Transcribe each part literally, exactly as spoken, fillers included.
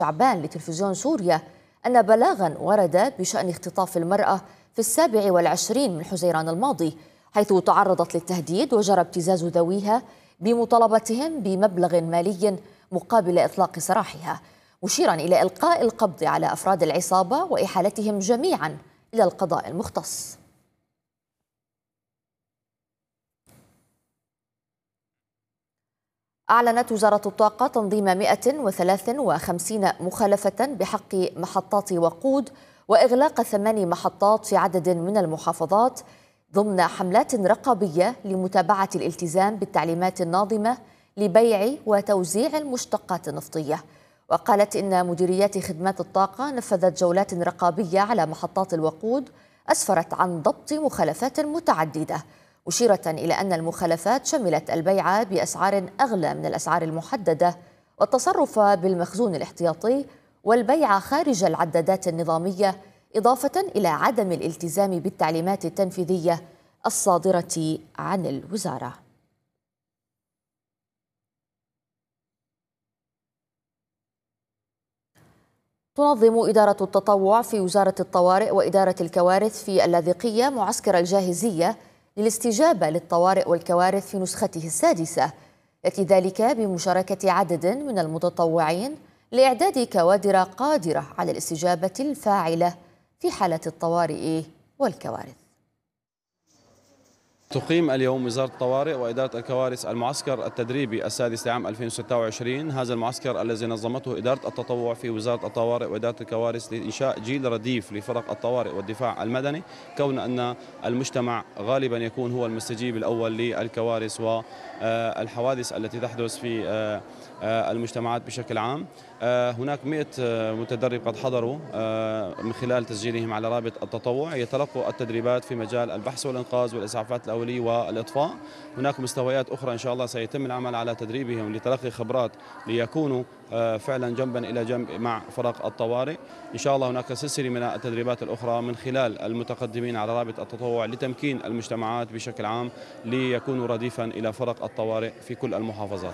شعبان لتلفزيون سوريا أن بلاغا ورد بشأن اختطاف المرأة في السابع والعشرين من حزيران الماضي، حيث تعرضت للتهديد وجرى ابتزاز ذويها بمطالبتهم بمبلغ مالي مقابل إطلاق سراحها، مشيرا إلى إلقاء القبض على أفراد العصابة وإحالتهم جميعا إلى القضاء المختص. أعلنت وزارة الطاقة تنظيم مئة وثلاثة وخمسين مخالفة بحق محطات وقود وإغلاق ثماني محطات في عدد من المحافظات ضمن حملات رقابية لمتابعة الالتزام بالتعليمات الناظمة لبيع وتوزيع المشتقات النفطية. وقالت إن مديريات خدمات الطاقة نفذت جولات رقابية على محطات الوقود أسفرت عن ضبط مخالفات متعددة، مشيرة إلى أن المخالفات شملت البيع بأسعار أغلى من الأسعار المحددة والتصرف بالمخزون الاحتياطي والبيع خارج العدادات النظامية، إضافة إلى عدم الالتزام بالتعليمات التنفيذية الصادرة عن الوزارة. تنظم إدارة التطوع في وزارة الطوارئ وإدارة الكوارث في اللاذقية معسكر الجاهزية للاستجابة للطوارئ والكوارث في نسخته السادسة، يأتي ذلك بمشاركة عدد من المتطوعين لإعداد كوادر قادرة على الاستجابة الفاعلة في حالة الطوارئ والكوارث. تقيم اليوم وزارة الطوارئ وإدارة الكوارث المعسكر التدريبي السادس لعام ألفين وستة وعشرين، هذا المعسكر الذي نظمته إدارة التطوع في وزارة الطوارئ وإدارة الكوارث لإنشاء جيل رديف لفرق الطوارئ والدفاع المدني، كون أن المجتمع غالبا يكون هو المستجيب الأول للكوارث والحوادث التي تحدث في المجتمعات بشكل عام. هناك مئة متدرب قد حضروا من خلال تسجيلهم على رابط التطوع، يتلقوا التدريبات في مجال البحث والإنقاذ والإسعافات الأولية والإطفاء. هناك مستويات أخرى إن شاء الله سيتم العمل على تدريبهم لتلقي خبرات ليكونوا فعلا جنبا إلى جنب مع فرق الطوارئ. إن شاء الله هناك سلسلة من التدريبات الأخرى من خلال المتقدمين على رابط التطوع لتمكين المجتمعات بشكل عام ليكونوا رديفا إلى فرق الطوارئ في كل المحافظات.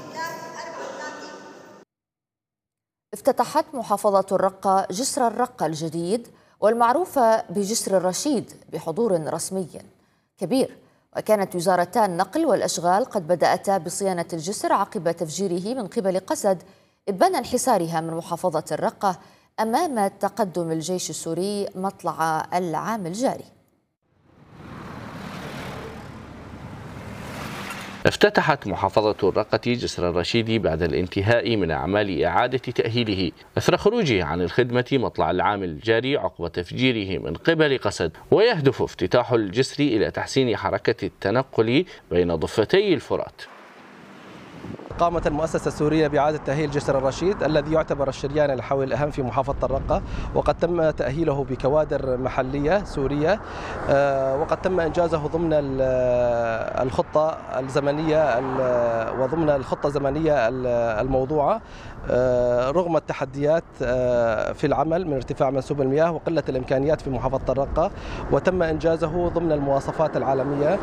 افتتحت محافظة الرقة جسر الرقة الجديد والمعروفة بجسر الرشيد بحضور رسمي كبير، وكانت وزارتا النقل والأشغال قد بدأتا بصيانة الجسر عقب تفجيره من قبل قسد إبان انحسارها من محافظة الرقة أمام تقدم الجيش السوري مطلع العام الجاري. افتتحت محافظة الرقة جسر الرشيد بعد الانتهاء من أعمال إعادة تأهيله أثر خروجه عن الخدمة مطلع العام الجاري عقب تفجيره من قبل قسد، ويهدف افتتاح الجسر إلى تحسين حركة التنقل بين ضفتي الفرات. قامت المؤسسة السورية بإعادة تأهيل جسر الرشيد الذي يعتبر الشريان الحيوي الأهم في محافظة الرقة، وقد تم تأهيله بكوادر محلية سورية، وقد تم إنجازه ضمن الخطة الزمنية وضمن الخطة الزمنية الموضوعة رغم التحديات في العمل من ارتفاع منسوب المياه وقلة الإمكانيات في محافظة الرقة، وتم إنجازه ضمن المواصفات العالمية.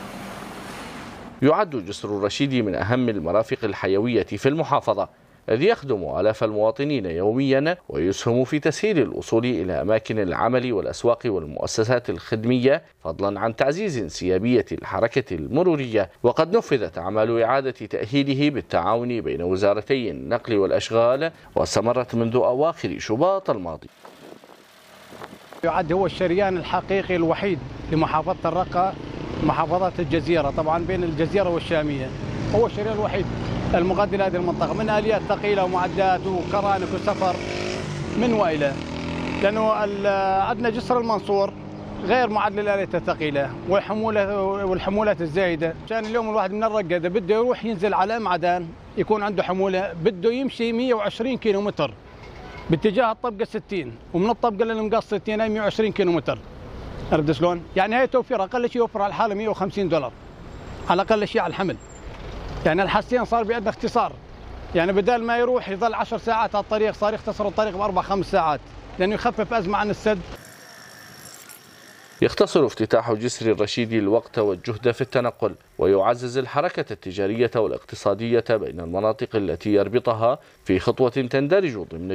يعد جسر الرشيد من أهم المرافق الحيوية في المحافظة، الذي يخدم آلاف المواطنين يوميا ويسهم في تسهيل الوصول إلى أماكن العمل والأسواق والمؤسسات الخدمية، فضلا عن تعزيز انسيابية الحركة المرورية. وقد نفذت أعمال إعادة تأهيله بالتعاون بين وزارتي النقل والأشغال واستمرت منذ أواخر شباط الماضي. يعد هو الشريان الحقيقي الوحيد لمحافظة الرقة، محافظات الجزيرة طبعا بين الجزيرة والشامية، هو الشريان الوحيد المغذي لهذه المنطقة من آليات ثقيلة ومعدات وكرانك وسفر من وإلى، لأنه عندنا جسر المنصور غير معد للآليات الثقيلة والحمولة والحمولات الزايدة. كان اليوم الواحد من الرقة إذا بده يروح ينزل على معدن يكون عنده حمولة بده يمشي مئة وعشرين كيلو متر باتجاه الطبقة ستين، ومن الطبقة للمقص ستين أي مئة وعشرين كيلو متر. عرفت شلون؟ يعني هي توفير اقل شيء يوفر على الحاله مئة وخمسين دولار على اقل شيء على الحمل. يعني الحسين صار بيدنا اختصار، يعني بدل ما يروح يظل عشر ساعات على الطريق صار يختصر الطريق باربع خمس ساعات لانه يخفف ازمه عن السد. يختصر افتتاح جسر الرشيد الوقت والجهد في التنقل، ويعزز الحركة التجارية والاقتصادية بين المناطق التي يربطها في خطوة تندرج ضمن